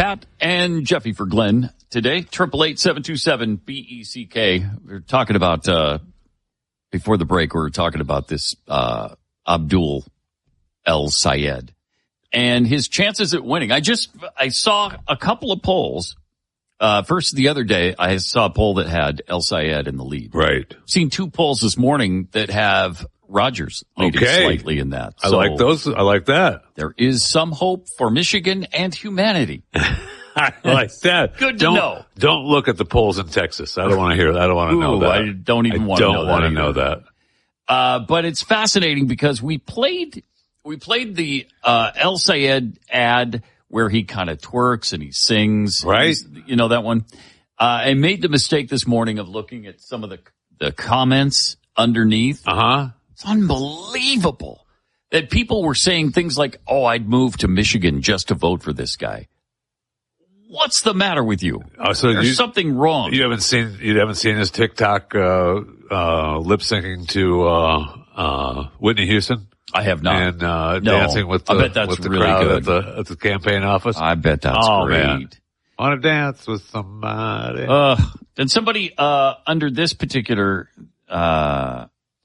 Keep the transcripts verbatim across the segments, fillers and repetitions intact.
Pat and Jeffy for Glenn today. Triple eight seven two seven B E C K. We were talking about uh before the break. We were talking about this uh Abdul El Sayed and his chances at winning. I just I saw a couple of polls. Uh First, the other day, I saw a poll that had El Sayed in the lead. Right. Seen two polls this morning that have Rogers leading okay. slightly in that. I so like those. I like that. There is some hope for Michigan and humanity. I like that. Good to don't, know. Don't look at the polls in Texas. I don't want to hear that. I don't want to know Ooh, that. I don't even I want to know don't that. want to either. know that. Uh, but it's fascinating because we played, we played the, uh, El Sayed ad where he kind of twerks and he sings. Right. He's, you know, that one. Uh, I made the mistake this morning of looking at some of the, the comments underneath. Uh huh. It's unbelievable that people were saying things like, oh, I'd move to Michigan just to vote for this guy. What's the matter with you? Oh, so There's you, something wrong. You haven't seen you haven't seen his TikTok uh, uh, lip syncing to uh, uh, Whitney Houston. I have not. And uh, no. dancing with the, I bet that's with the really crowd good. at the at the campaign office. I bet that's oh, great. Man. Want to dance with somebody? Uh, and somebody uh, under this particular uh,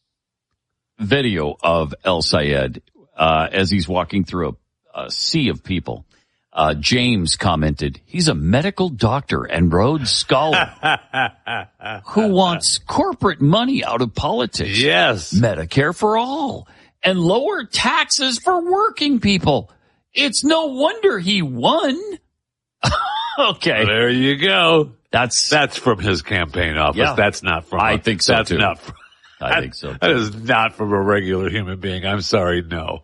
video of El Sayed, uh, as he's walking through a, a sea of people, uh, James commented, he's a medical doctor and Rhodes Scholar who wants corporate money out of politics. Yes. Medicare for all and lower taxes for working people. It's no wonder he won. Okay. There you go. That's that's from his campaign office. Yeah. That's not from. I a, think so that's too. Not from, I think so too. That is not from a regular human being. I'm sorry, no.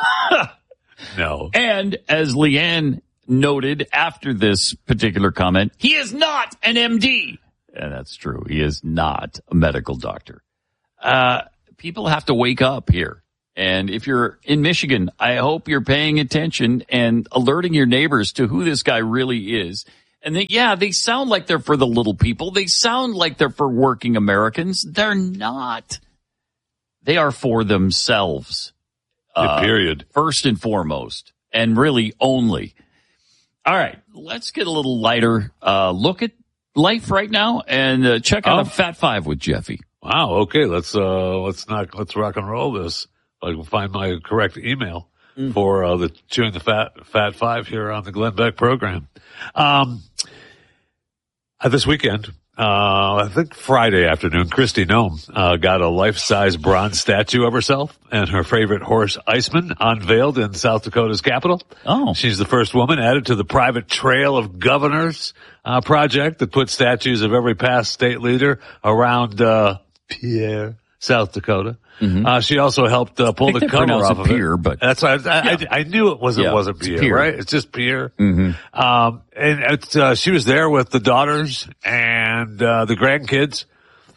No. And as Leanne noted after this particular comment, he is not an M D. And that's true. He is not a medical doctor. Uh, people have to wake up here. And if you're in Michigan, I hope you're paying attention and alerting your neighbors to who this guy really is. And they, yeah, they sound like they're for the little people. They sound like they're for working Americans. They're not. They are for themselves. Uh, period. First and foremost, and really only. All right, let's get a little lighter uh, look at life right now and uh, check out oh. a Fat Five with Jeffy. Wow. Okay. Let's uh let's not let's rock and roll this. I can find my correct email mm. for uh, the Chewing the Fat Fat Five here on the Glenn Beck program. Um, uh, this weekend. Uh, I think Friday afternoon, Kristi Noem, uh, got a life-size bronze statue of herself and her favorite horse, Iceman, unveiled in South Dakota's capital. Oh. She's the first woman added to the private Trail of Governors, uh, project that puts statues of every past state leader around, uh, Pierre, South Dakota. Mm-hmm. Uh, she also helped, uh, pull the cover off of Pierre, it. But that's why I, I, yeah. I, I knew it wasn't, yeah, wasn't Pierre, Pierre, right? It's just Pierre. Mm-hmm. Um, and it's, uh, she was there with the daughters and, uh, the grandkids.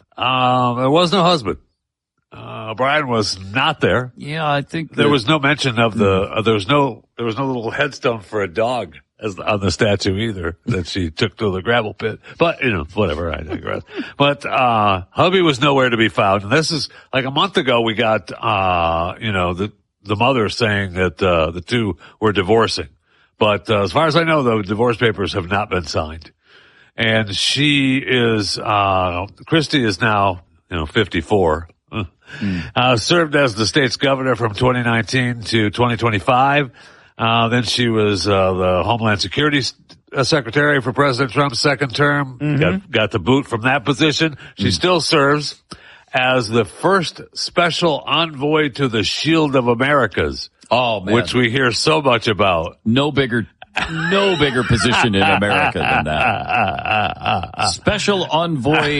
Um, there was no husband. Uh, Brian was not there. Yeah, I think there that, was no mention of the, uh, there was no, there was no little headstone for a dog as the, on the statue either that she took to the gravel pit. But, you know, whatever, I digress. But, uh, hubby was nowhere to be found. And this is like a month ago we got, uh, you know, the, the mother saying that, uh, the two were divorcing. But, uh, as far as I know, the divorce papers have not been signed. And she is, uh, Kristi is now, you know, fifty-four. Mm. Uh, served as the state's governor from twenty nineteen to twenty twenty-five. Uh, then she was, uh, the Homeland Security uh, Secretary for President Trump's second term. Mm-hmm. Got, got the boot from that position. She mm. still serves as the first special envoy to the Shield of Americas. Oh, man. Which we hear so much about. No bigger, no bigger position in America than that. Special envoy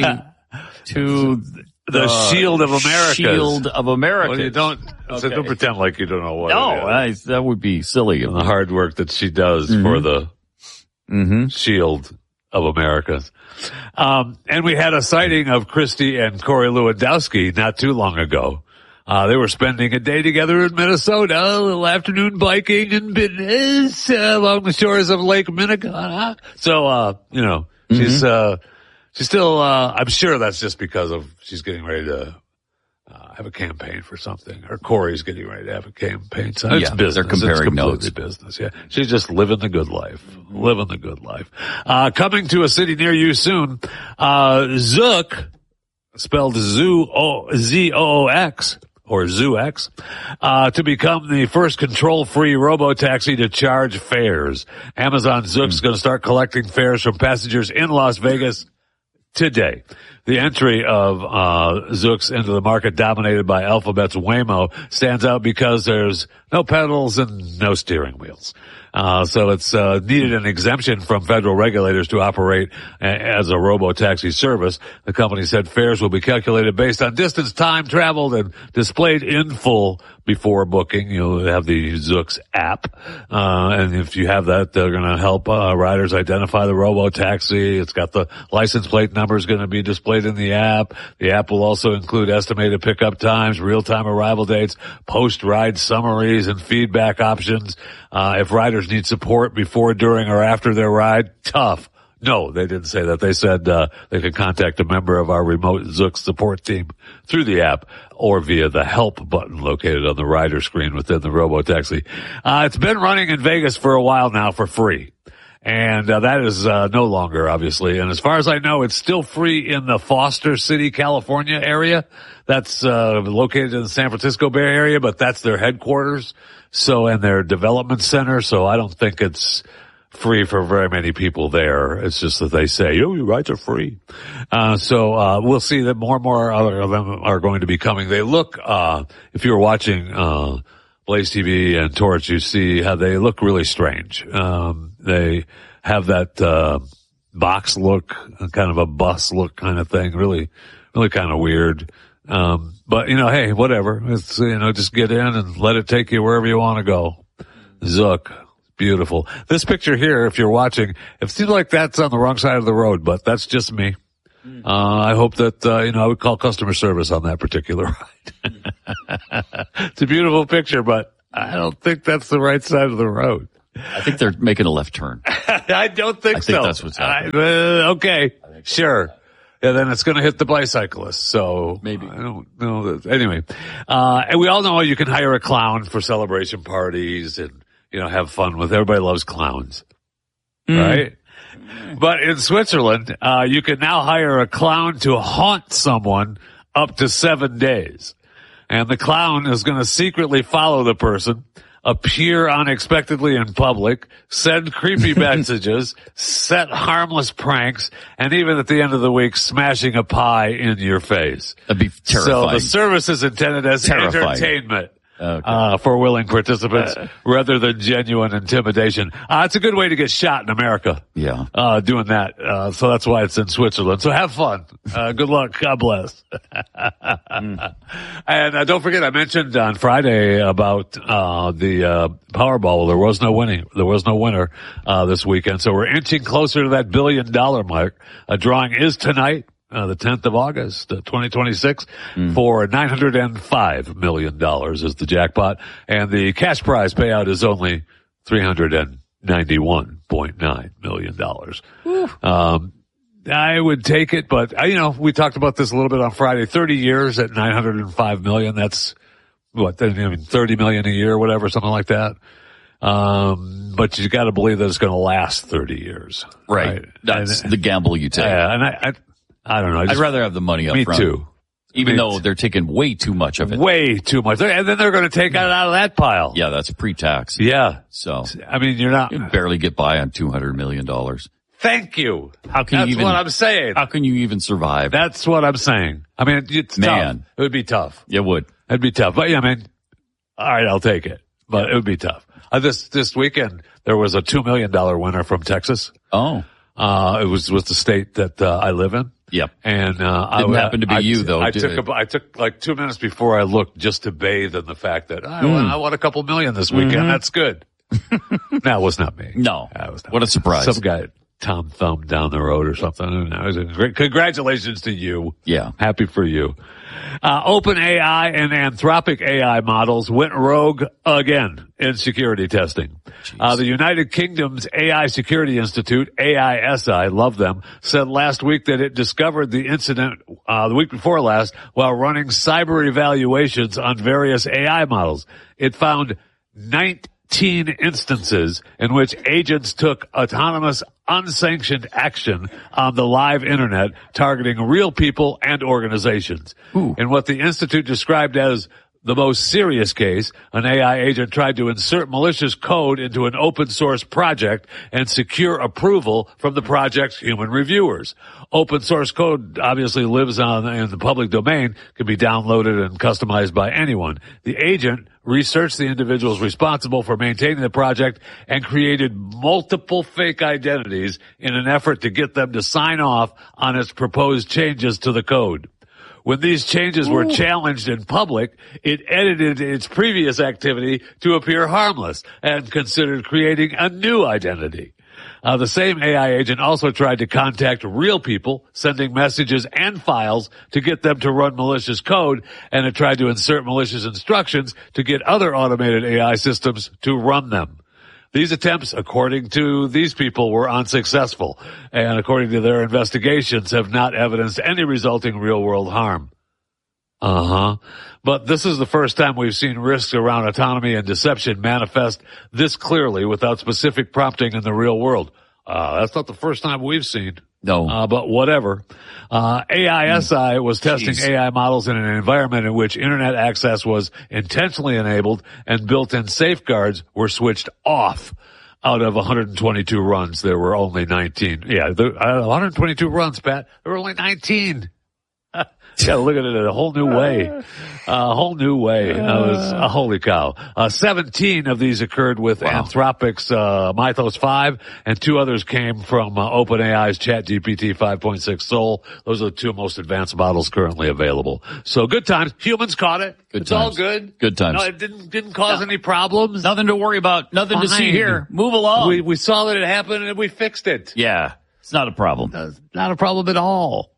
to the, the Shield of America. Shield of America. Well, you don't, okay. so don't pretend like you don't know what no, it is. I, that would be silly. And the hard work that she does mm-hmm. for the mm-hmm. Shield of Americas. Um, and we had a sighting of Kristi and Corey Lewandowski not too long ago. Uh, they were spending a day together in Minnesota, a little afternoon biking and business uh, along the shores of Lake Minnetonka. So, uh, you know, mm-hmm. she's, uh, she's still, uh, I'm sure that's just because of, she's getting ready to, uh, have a campaign for something, or Corey's getting ready to have a campaign. So it's Yeah, business. they're comparing it's completely notes. business. Yeah, she's just living the good life, living the good life. Uh, coming to a city near you soon. Uh, Zook, spelled Zoo O Z O O X. Or ZooX, uh, to become the first control-free robo-taxi to charge fares. Amazon Zook's mm. going to start collecting fares from passengers in Las Vegas today. The entry of uh Zoox into the market, dominated by Alphabet's Waymo, stands out because there's no pedals and no steering wheels. Uh, so it's uh, needed an exemption from federal regulators to operate a- as a robo-taxi service. The company said fares will be calculated based on distance, time traveled, and displayed in full before booking. You'll have the Zoox app, uh, and if you have that, they're going to help uh, riders identify the robo-taxi. It's got the license plate numbers going to be displayed in the app. The app will also include estimated pickup times, real-time arrival dates, post-ride summaries, and feedback options. Uh, if riders need support before, during, or after their ride, tough. No, they didn't say that. They said uh, they could contact a member of our remote Zoox support team through the app or via the help button located on the rider screen within the robo-taxi. Uh, it's been running in Vegas for a while now for free. And uh, that is uh, no longer, obviously. And as far as I know, it's still free in the Foster City, California area. That's uh, located in the San Francisco Bay Area, but that's their headquarters. So, and their development center. So I don't think it's free for very many people there. It's just that they say, oh, your rides are free. Uh, so, uh, we'll see that more and more of them are going to be coming. They look, uh, if you're watching, uh, Blaze T V and Torch, you see how they look really strange. Um, they have that, uh, box look, kind of a bus look kind of thing. Really, really kind of weird. Um, but you know, hey, whatever. It's, you know, just get in and let it take you wherever you want to go. Zook. Beautiful. This picture here, if you're watching, it seems like that's on the wrong side of the road, but that's just me. Uh, I hope that, uh, you know, I would call customer service on that particular ride. It's a beautiful picture, but I don't think that's the right side of the road. I think they're making a left turn. I don't think I so. think that's what's happening. I, uh, okay. Sure. Yeah, then it's going to hit the bicyclists. So maybe. I don't know. That, anyway, uh, and we all know you can hire a clown for celebration parties and, you know, have fun with. Everybody loves clowns, mm. right? But in Switzerland, uh, you can now hire a clown to haunt someone up to seven days. And the clown is going to secretly follow the person, appear unexpectedly in public, send creepy messages, set harmless pranks, and even at the end of the week, smashing a pie in your face. That'd be terrifying. So the service is intended as terrifying. entertainment. Okay. Uh, for willing participants uh, rather than genuine intimidation. Uh, it's a good way to get shot in America. Yeah. Uh, doing that. Uh, so that's why it's in Switzerland. So have fun. Uh, good luck. God bless. mm. And uh, don't forget, I mentioned on Friday about, uh, the, uh, Powerball. There was no winning. There was no winner, uh, this weekend. So we're inching closer to that billion dollar mark. A drawing is tonight. Uh, the tenth of August, uh, twenty twenty-six, mm. for nine hundred five million dollars is the jackpot. And the cash prize payout is only three hundred ninety-one point nine million dollars. Um, I would take it, but, uh, you know, we talked about this a little bit on Friday. thirty years at nine hundred five million dollars. That's, what, I mean, thirty million dollars a year, whatever, something like that. Um, but you got to believe that it's going to last thirty years. Right. right? That's and, the gamble you take. Yeah, and I, I I don't know. I just, I'd rather have the money up me front. Me too. Even me though they're taking way too much of it. Way too much. And then they're going to take it out of that pile. Yeah, that's pre-tax. Yeah. So, I mean, you're not. You barely get by on two hundred million dollars. Thank you. How can That's you even, what I'm saying. How can you even survive? That's what I'm saying. I mean, it's Man. tough. It would be tough. It would. It'd be tough. But yeah, I mean, all right, I'll take it. But it would be tough. Uh, this, this weekend, there was a two million dollars winner from Texas. Oh. Uh, it was, was the state that, uh, I live in. Yep. And, uh, Didn't I, happen to be I, you though. I did took, it? a, I took like two minutes before I looked just to bathe in the fact that I, mm. I won a couple million this weekend. Mm-hmm. That's good. No, it was not me. No. That was not what me. a surprise. Some guy, Tom Thumb down the road or something. Who knows? Great. Congratulations to you. Yeah. Happy for you. Uh, OpenAI and Anthropic A I models went rogue again in security testing. Uh, the United Kingdom's A I Security Institute, A I S I, love them, said last week that it discovered the incident uh, the week before last while running cyber evaluations on various A I models. It found nineteen instances in which agents took autonomous, unsanctioned action on the live internet targeting real people and organizations. Ooh. In what the Institute described as the most serious case, an A I agent tried to insert malicious code into an open source project and secure approval from the project's human reviewers. Open source code obviously lives on in the public domain, can be downloaded and customized by anyone. The agent researched the individuals responsible for maintaining the project and created multiple fake identities in an effort to get them to sign off on its proposed changes to the code. When these changes were Ooh. challenged in public, it edited its previous activity to appear harmless and considered creating a new identity. Uh, the same A I agent also tried to contact real people, sending messages and files to get them to run malicious code, and it tried to insert malicious instructions to get other automated A I systems to run them. These attempts, according to these people, were unsuccessful, and according to their investigations, have not evidenced any resulting real-world harm. Uh-huh. But this is the first time we've seen risks around autonomy and deception manifest this clearly without specific prompting in the real world. Uh, that's not the first time we've seen. No. Uh, but whatever. Uh, A I S I was testing Jeez. A I models in an environment in which internet access was intentionally enabled and built-in safeguards were switched off. Out of one hundred twenty-two runs, there were only nineteen. Yeah, there, uh, one hundred twenty-two runs, Pat. There were only nineteen. Yeah, look at it in a whole new way. A uh, whole new way. Uh, was, uh, holy cow. Uh, seventeen of these occurred with wow. Anthropic's uh, Mythos five, and two others came from uh, OpenAI's ChatGPT five point six Soul. Those are the two most advanced models currently available. So good times. Humans caught it. Good it's times. all good. Good times. No, it didn't didn't cause no. any problems. Nothing to worry about. Nothing Fine. to see here. Move along. We, we saw that it happened and we fixed it. Yeah. It's not a problem. Uh, not a problem at all.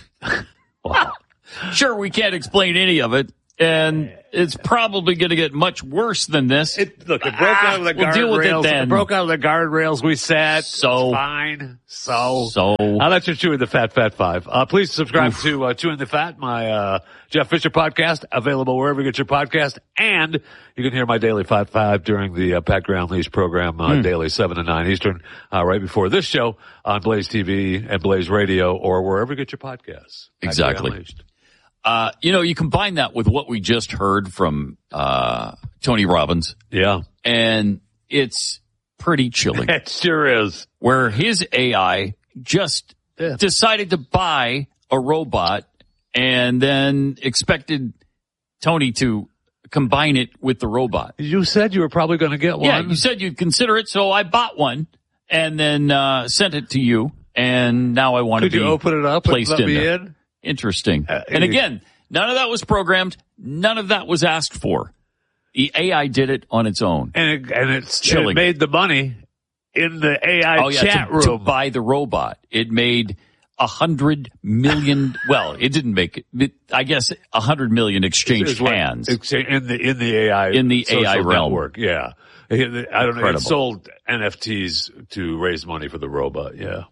Wow. Sure, we can't explain any of it, and it's probably going to get much worse than this. It, look, it broke ah, out of the we'll guardrails. It, it broke out of the guardrails. We said so it's fine. So, so I'll let you chew in the Fat Fat Five. Uh, please subscribe Oof. to uh, Chewing the Fat, my uh, Jeff Fisher podcast, available wherever you get your podcast, and you can hear my daily Fat Five during the uh, Pat Gray Unleashed program, uh, mm. daily seven to nine Eastern, uh, right before this show on Blaze T V and Blaze Radio, or wherever you get your podcasts. Exactly. Uh, you know, you combine that with what we just heard from, uh, Tony Robbins. Yeah. And it's pretty chilling. It sure is. Where his A I just yeah. decided to buy a robot and then expected Tony to combine it with the robot. You said you were probably going to get one. Yeah, you said you'd consider it, so I bought one and then, uh, sent it to you. And now I want Could to be you open it up placed and let in me there. in? Interesting. Uh, and again, none of that was programmed. None of that was asked for. The A I did it on its own. And it, and it's chilling. It made the money in the A I oh, yeah, chat to, room. To buy the robot. It made a hundred million, well, it didn't make it, it I guess a hundred million exchanged what, hands. In the, in the A I. In the A I realm. Network, yeah. I don't Incredible. know. It sold N F Ts to raise money for the robot. Yeah.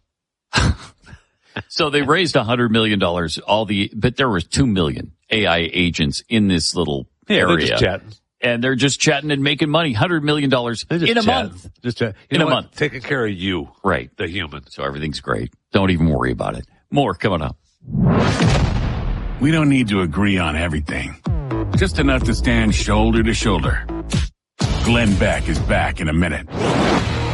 So they raised a hundred million dollars. All the, but there was two million A I agents in this little yeah, area, they're just chatting. And they're just chatting and making money. Hundred million dollars in a chatting. month. Just chat. in know a what? month, taking care of you, right? The human. So everything's great. Don't even worry about it. More coming up. We don't need to agree on everything. Just enough to stand shoulder to shoulder. Glenn Beck is back in a minute.